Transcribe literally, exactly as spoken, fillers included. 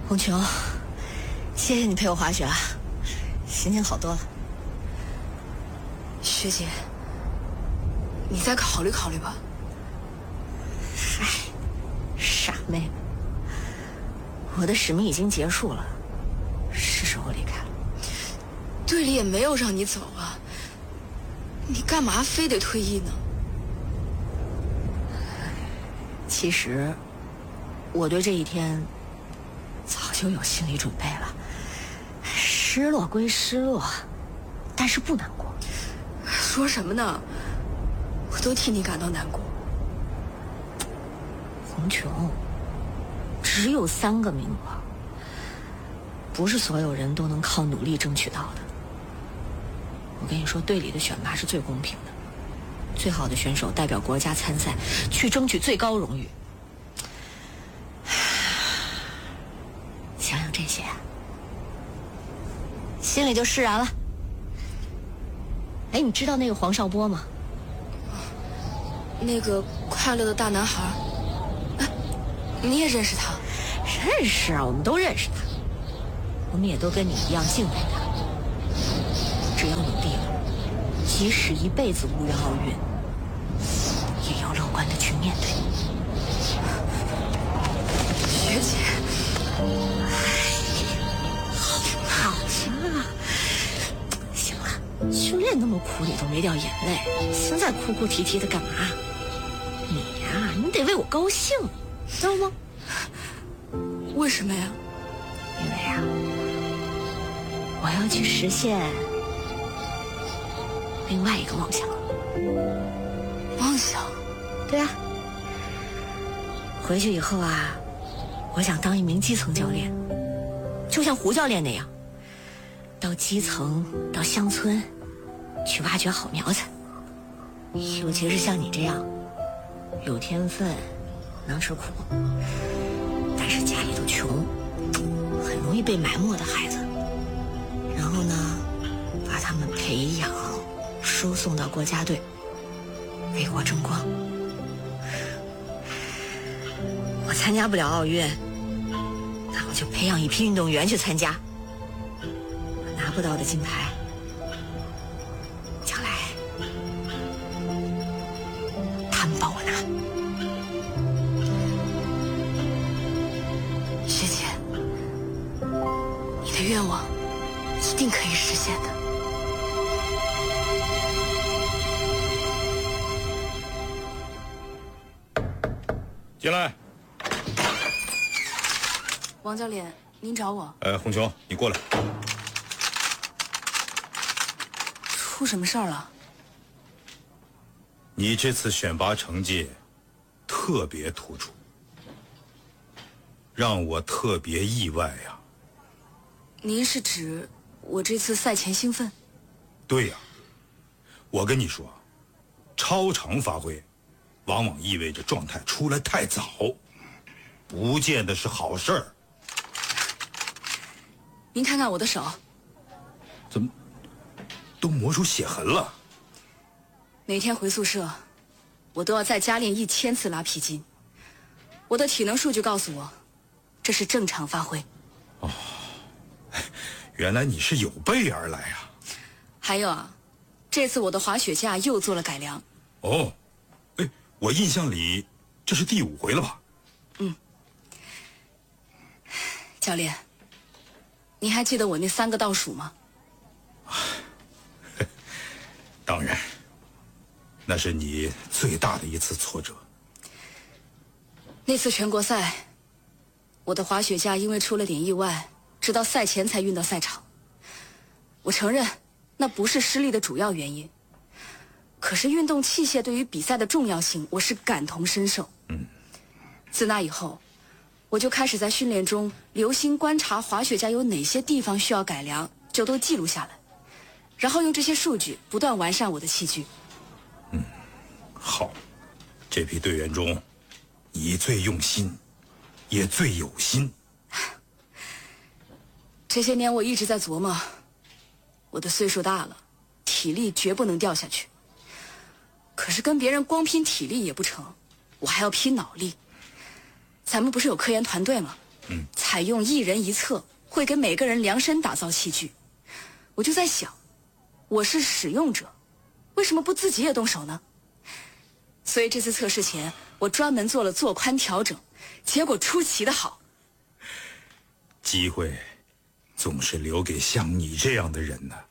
红琼，谢谢你陪我滑雪啊，心情好多了。 学姐，你再考虑考虑吧。 嗨，傻妹妹，我的使命已经结束了，是时候离开了。 队里也没有让你走啊，你干嘛非得退役呢？ 其实，我对这一天早就有心理准备了。失落归失落，但是不难过。 说什么呢？我都替你感到难过。 红琼，只有三个名额，不是所有人都能靠努力争取到的。我跟你说，队里的选拔是最公平的，最好的选手代表国家参赛，去争取最高荣誉。想想这些，心里就释然了。哎，你知道那个黄少波吗？ 那个快乐的大男孩，哎，你也认识他？ 认识啊，我们都认识他，我们也都跟你一样敬佩他。只要努力了，即使一辈子无缘奥运，也要乐观的去面对。 学姐， 好了，行了，训练那么苦，你都没掉眼泪，现在哭哭啼啼的干嘛？你呀，你得为我高兴，知道吗？ 为什么呀？ 因为啊，我要去实现另外一个梦想。 梦想？ 对啊，回去以后啊，我想当一名基层教练，就像胡教练那样，到基层到乡村去挖掘好苗材，尤其是像你这样有天分能吃苦但是家里头穷很容易被埋没的孩子，然后呢把他们培养输送到国家队为国争光。我参加不了奥运，那我就培养一批运动员去参加，拿不到的金牌将来他们帮我拿。 学姐，你的愿望一定可以实现的。 进来。 王教练，您找我？ 呃，红琼，你过来。 出什么事儿了？ 你这次选拔成绩特别突出，让我特别意外呀。 您是指我这次赛前兴奋？ 对呀，我跟你说，超常发挥往往意味着状态出来太早，不见得是好事儿。 您看看我的手， 怎么都磨出血痕了？ 每天回宿舍，我都要再加练一千次拉皮筋。我的体能数据告诉我，这是正常发挥。 哦，原来你是有备而来啊！ 还有啊，这次我的滑雪架又做了改良。 哦，哎，我印象里这是第五回了吧？ 嗯。教练，你还记得我那三个倒数吗？ 当然，那是你最大的一次挫折。 那次全国赛，我的滑雪架因为出了点意外，直到赛前才运到赛场。我承认，那不是失利的主要原因。可是运动器械对于比赛的重要性，我是感同身受。 嗯。 自那以后，我就开始在训练中留心观察滑雪架有哪些地方需要改良，就都记录下来，然后用这些数据不断完善我的器具。 嗯，好，这批队员中，你最用心，也最有心。 这些年我一直在琢磨，我的岁数大了，体力绝不能掉下去。可是跟别人光拼体力也不成，我还要拼脑力。咱们不是有科研团队吗？ 嗯， 采用一人一策，会给每个人量身打造器具。我就在想，我是使用者，为什么不自己也动手呢？所以这次测试前，我专门做了做宽调整，结果出奇的好。 机会总是留给像你这样的人呢。